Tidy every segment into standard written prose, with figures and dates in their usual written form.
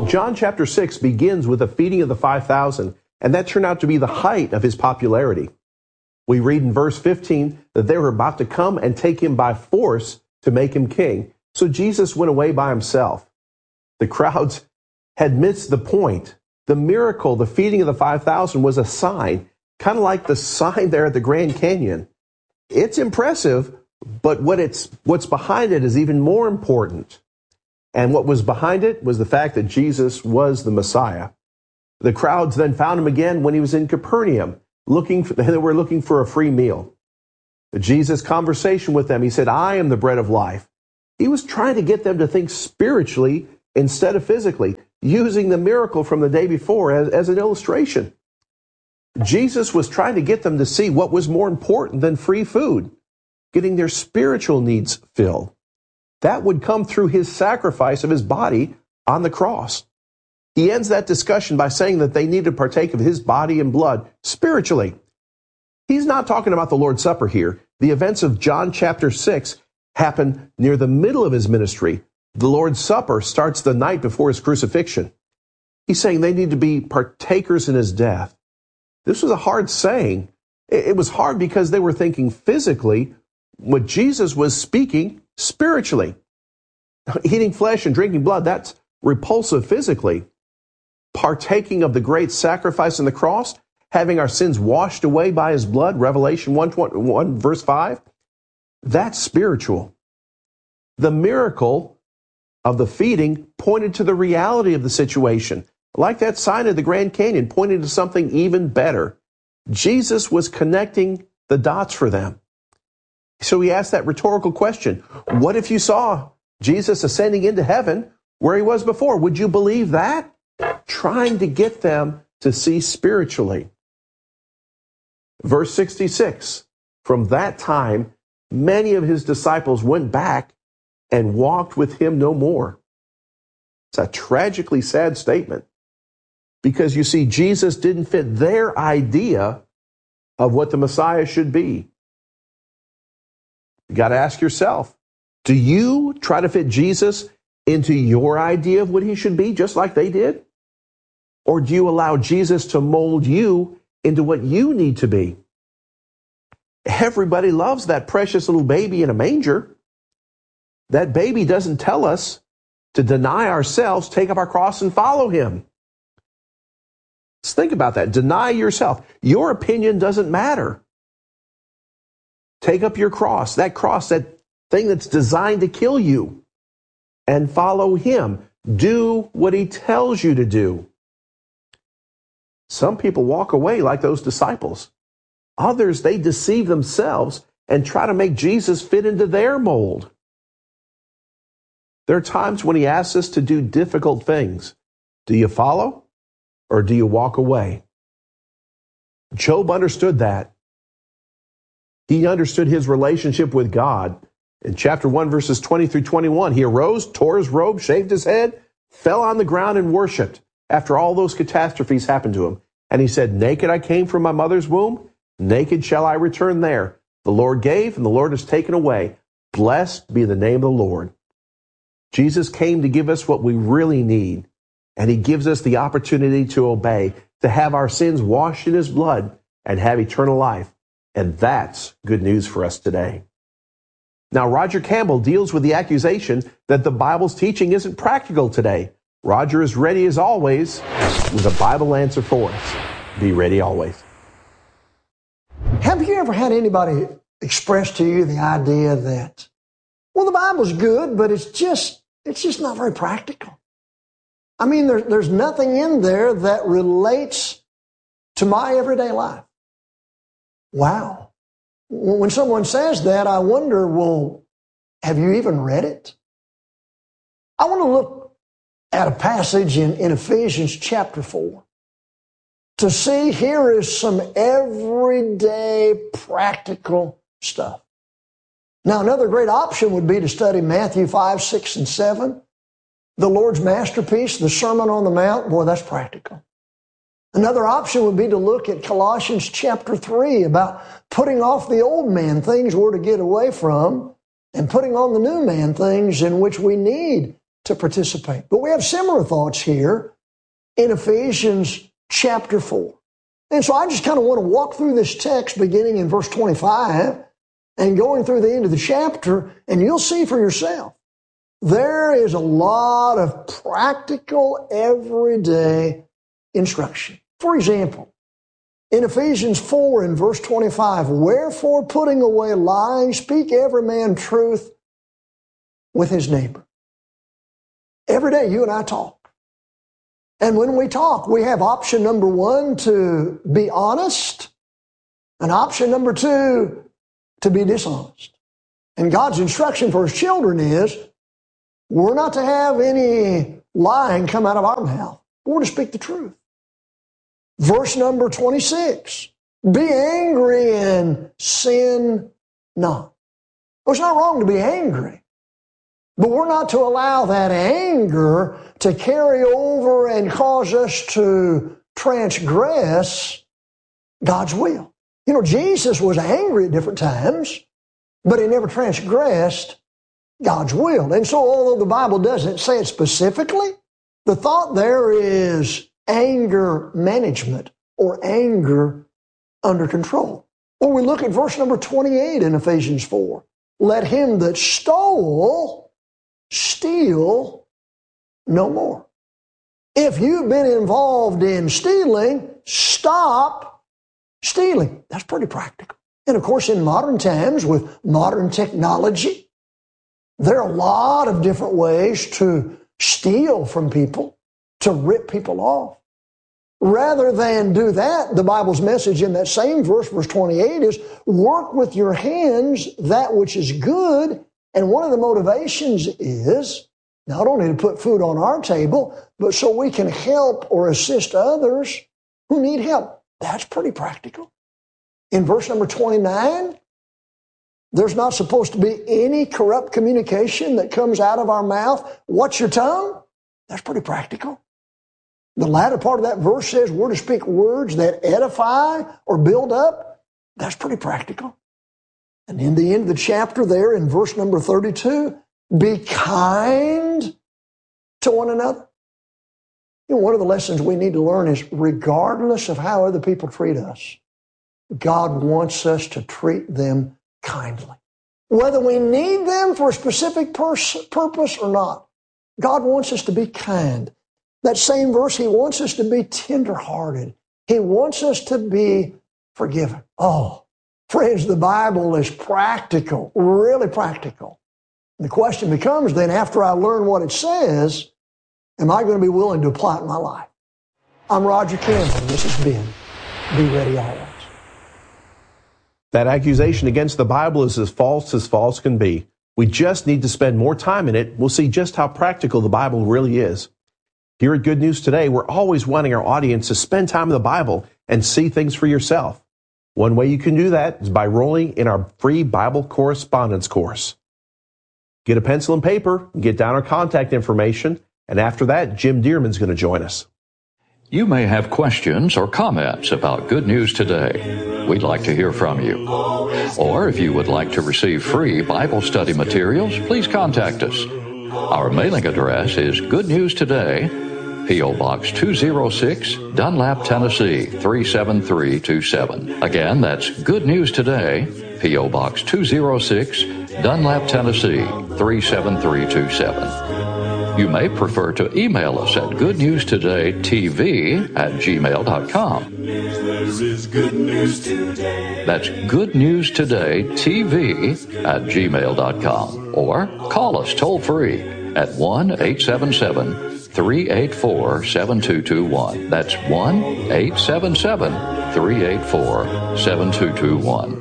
John chapter 6 begins with the feeding of the 5,000, and that turned out to be the height of his popularity. We read in verse 15 that they were about to come and take him by force to make him king. So Jesus went away by himself. The crowds had missed the point. The miracle, the feeding of the 5,000, was a sign, kind of like the sign there at the Grand Canyon. It's impressive, but what's behind it is even more important. And what was behind it was the fact that Jesus was the Messiah. The crowds then found him again when he was in Capernaum. They were looking for a free meal. Jesus' conversation with them, he said, "I am the bread of life." He was trying to get them to think spiritually instead of physically, using the miracle from the day before as an illustration. Jesus was trying to get them to see what was more important than free food, getting their spiritual needs filled. That would come through his sacrifice of his body on the cross. He ends that discussion by saying that they need to partake of his body and blood spiritually. He's not talking about the Lord's Supper here. The events of John chapter 6 happen near the middle of his ministry. The Lord's Supper starts the night before his crucifixion. He's saying they need to be partakers in his death. This was a hard saying. It was hard because they were thinking physically what Jesus was speaking spiritually. Eating flesh and drinking blood, that's repulsive physically. Partaking of the great sacrifice on the cross, having our sins washed away by his blood, Revelation 1 verse 5, that's spiritual. The miracle of the feeding pointed to the reality of the situation. Like that sign of the Grand Canyon pointed to something even better. Jesus was connecting the dots for them. So he asked that rhetorical question, what if you saw Jesus ascending into heaven where he was before? Would you believe that? Trying to get them to see spiritually. Verse 66, from that time, many of his disciples went back and walked with him no more. It's a tragically sad statement because you see, Jesus didn't fit their idea of what the Messiah should be. You got to ask yourself, do you try to fit Jesus into your idea of what he should be, just like they did? Or do you allow Jesus to mold you into what you need to be? Everybody loves that precious little baby in a manger. That baby doesn't tell us to deny ourselves, take up our cross, and follow him. Let's think about that. Deny yourself. Your opinion doesn't matter. Take up your cross, that thing that's designed to kill you, and follow him. Do what he tells you to do. Some people walk away like those disciples. Others, they deceive themselves and try to make Jesus fit into their mold. There are times when he asks us to do difficult things. Do you follow or do you walk away? Job understood that. He understood his relationship with God. In chapter 1, verses 20 through 21, he arose, tore his robe, shaved his head, fell on the ground and worshiped after all those catastrophes happened to him. And he said, naked I came from my mother's womb, naked shall I return there. The Lord gave and the Lord has taken away. Blessed be the name of the Lord. Jesus came to give us what we really need, and he gives us the opportunity to obey, to have our sins washed in his blood and have eternal life. And that's good news for us today. Now, Roger Campbell deals with the accusation that the Bible's teaching isn't practical today. Roger is ready as always with a Bible answer for us. Be ready always. Have you ever had anybody express to you the idea that, well, the Bible's good, but it's just not very practical? I mean, there's nothing in there that relates to my everyday life. Wow. When someone says that, I wonder, well, have you even read it? I want to look at a passage in Ephesians chapter 4 to see here is some everyday practical stuff. Now, another great option would be to study Matthew 5, 6, and 7, the Lord's masterpiece, the Sermon on the Mount. Boy, that's practical. Another option would be to look at Colossians chapter 3 about putting off the old man, things we're to get away from, and putting on the new man, things in which we need to participate. But we have similar thoughts here in Ephesians chapter 4. And so I just kind of want to walk through this text beginning in verse 25 and going through the end of the chapter, and you'll see for yourself. There is a lot of practical, everyday instruction. For example, in Ephesians 4 in verse 25, wherefore putting away lying, speak every man truth with his neighbor. Every day you and I talk. And when we talk, we have option number 1 to be honest, and option number 2 to be dishonest. And God's instruction for His children is, we're not to have any lying come out of our mouth. We're to speak the truth. Verse number 26, be angry and sin not. Well, it's not wrong to be angry, but we're not to allow that anger to carry over and cause us to transgress God's will. You know, Jesus was angry at different times, but He never transgressed God's will. And so although the Bible doesn't say it specifically, the thought there is anger management or anger under control. When we look at verse number 28 in Ephesians 4, let him that stole steal no more. If you've been involved in stealing, stop stealing. That's pretty practical. And of course, in modern times with modern technology, there are a lot of different ways to steal from people, to rip people off. Rather than do that, the Bible's message in that same verse, verse 28, is work with your hands that which is good. And one of the motivations is not only to put food on our table, but so we can help or assist others who need help. That's pretty practical. In verse number 29, there's not supposed to be any corrupt communication that comes out of our mouth. Watch your tongue. That's pretty practical. The latter part of that verse says we're to speak words that edify or build up. That's pretty practical. And in the end of the chapter there in verse number 32, be kind to one another. You know, one of the lessons we need to learn is regardless of how other people treat us, God wants us to treat them kindly. Whether we need them for a specific purpose or not, God wants us to be kind. That same verse, He wants us to be tenderhearted. He wants us to be forgiven. Oh, friends, the Bible is practical, really practical. The question becomes then, after I learn what it says, am I going to be willing to apply it in my life? I'm Roger Campbell. This has been Be Ready Always. That accusation against the Bible is as false can be. We just need to spend more time in it. We'll see just how practical the Bible really is. Here at Good News Today, we're always wanting our audience to spend time in the Bible and see things for yourself. One way you can do that is by enrolling in our free Bible correspondence course. Get a pencil and paper, get down our contact information, and after that, Jim Dearman's going to join us. You may have questions or comments about Good News Today. We'd like to hear from you. Or if you would like to receive free Bible study materials, please contact us. Our mailing address is Good News Today, P.O. Box 206, Dunlap, Tennessee 37327. Again, that's Good News Today, P.O. Box 206, Dunlap, Tennessee 37327. You may prefer to email us at goodnewstodaytv@gmail.com. That's goodnewstodaytv@gmail.com. Or call us toll free at 1-877-384-7221. That's 1-877-384-7221.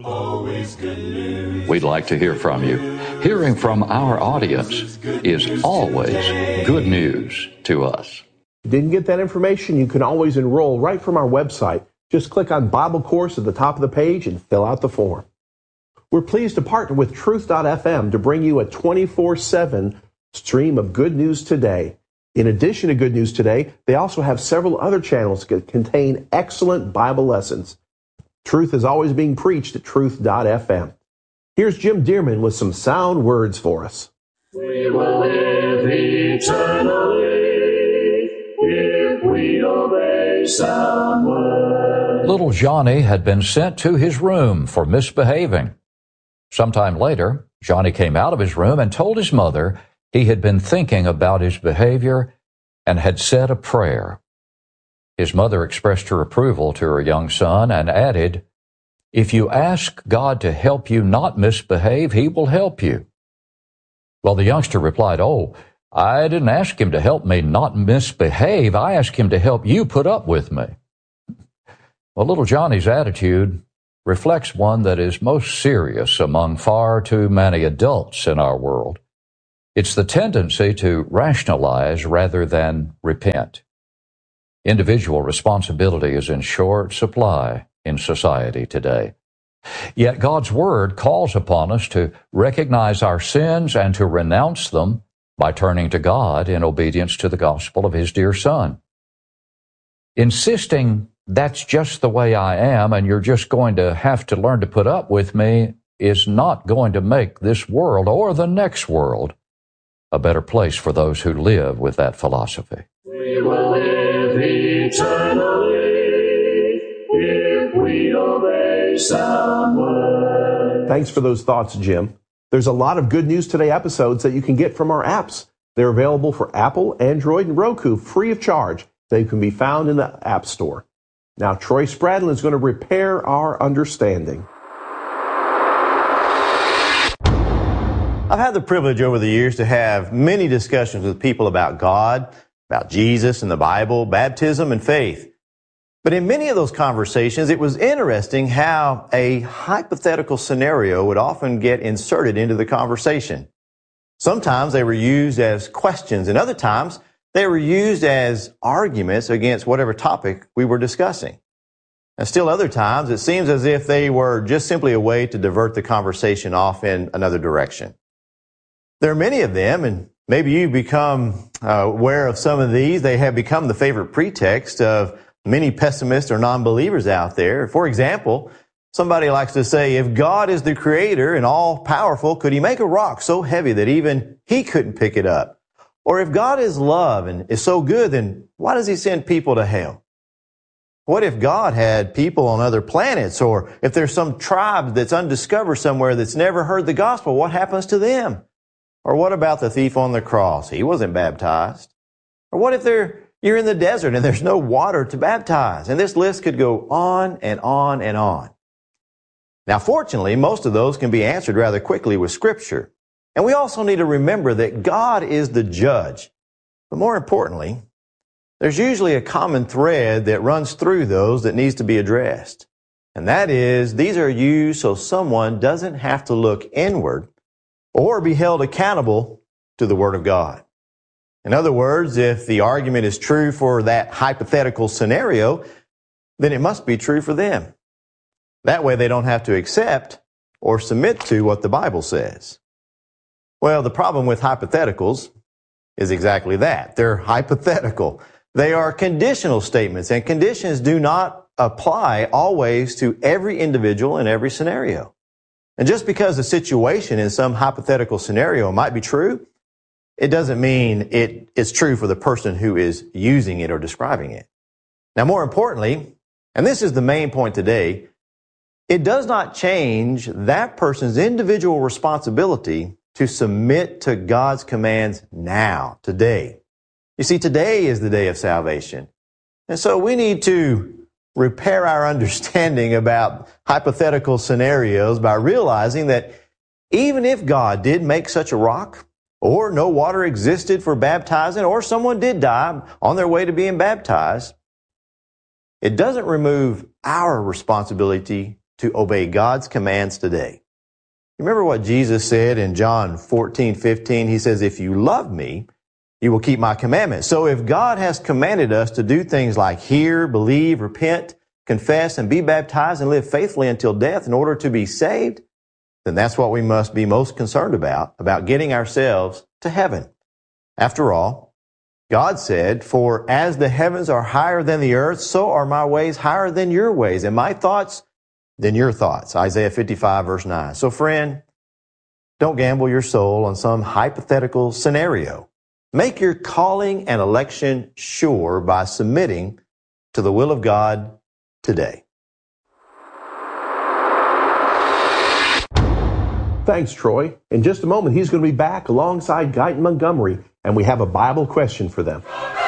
We'd like to hear from you. Hearing from our audience is always good news to us. Didn't get that information? You can always enroll right from our website. Just click on Bible Course at the top of the page and fill out the form. We're pleased to partner with Truth.fm to bring you a 24/7 stream of Good News Today. In addition to Good News Today, they also have several other channels that contain excellent Bible lessons. Truth is always being preached at Truth.fm. Here's Jim Dearman with some sound words for us. We will live eternally if we obey sound words. Little Johnny had been sent to his room for misbehaving. Sometime later, Johnny came out of his room and told his mother he had been thinking about his behavior and had said a prayer. His mother expressed her approval to her young son and added, "If you ask God to help you not misbehave, He will help you." Well, the youngster replied, "Oh, I didn't ask Him to help me not misbehave. I asked Him to help you put up with me." Well, little Johnny's attitude reflects one that is most serious among far too many adults in our world. It's the tendency to rationalize rather than repent. Individual responsibility is in short supply in society today. Yet God's Word calls upon us to recognize our sins and to renounce them by turning to God in obedience to the gospel of His dear Son. Insisting that's just the way I am and you're just going to have to learn to put up with me is not going to make this world or the next world a better place for those who live with that philosophy. We will live eternally if we obey sound words. Thanks for those thoughts, Jim. There's a lot of Good News Today episodes that you can get from our apps. They're available for Apple, Android, and Roku free of charge. They can be found in the App Store. Now, Troy Spradlin is going to repair our understanding. I've had the privilege over the years to have many discussions with people about God, about Jesus and the Bible, baptism and faith. But in many of those conversations, it was interesting how a hypothetical scenario would often get inserted into the conversation. Sometimes they were used as questions, and other times they were used as arguments against whatever topic we were discussing. And still other times, it seems as if they were just simply a way to divert the conversation off in another direction. There are many of them, and maybe you've become aware of some of these. They have become the favorite pretext of many pessimists or non-believers out there. For example, somebody likes to say, if God is the creator and all-powerful, could He make a rock so heavy that even He couldn't pick it up? Or if God is love and is so good, then why does He send people to hell? What if God had people on other planets? Or if there's some tribe that's undiscovered somewhere that's never heard the gospel, what happens to them? Or what about the thief on the cross? He wasn't baptized. Or what if you're in the desert and there's no water to baptize? And this list could go on and on and on. Now, fortunately, most of those can be answered rather quickly with Scripture. And we also need to remember that God is the judge. But more importantly, there's usually a common thread that runs through those that needs to be addressed. And that is, these are used so someone doesn't have to look inward or be held accountable to the Word of God. In other words, if the argument is true for that hypothetical scenario, then it must be true for them. That way they don't have to accept or submit to what the Bible says. Well, the problem with hypotheticals is exactly that. They're hypothetical. They are conditional statements, and conditions do not apply always to every individual in every scenario. And just because the situation in some hypothetical scenario might be true, it doesn't mean it's true for the person who is using it or describing it. Now, more importantly, and this is the main point today, it does not change that person's individual responsibility to submit to God's commands now, today. You see, today is the day of salvation. And so we need to repair our understanding about hypothetical scenarios by realizing that even if God did make such a rock, or no water existed for baptizing, or someone did die on their way to being baptized, it doesn't remove our responsibility to obey God's commands today. Remember what Jesus said in John 14:15? He says, if you love me, you will keep my commandments. So if God has commanded us to do things like hear, believe, repent, confess, and be baptized and live faithfully until death in order to be saved, then that's what we must be most concerned about getting ourselves to heaven. After all, God said, for as the heavens are higher than the earth, so are my ways higher than your ways, and my thoughts than your thoughts. Isaiah 55, verse 9. So friend, don't gamble your soul on some hypothetical scenario. Make your calling and election sure by submitting to the will of God today. Thanks, Troy. In just a moment, he's going to be back alongside Guyton Montgomery, and we have a Bible question for them.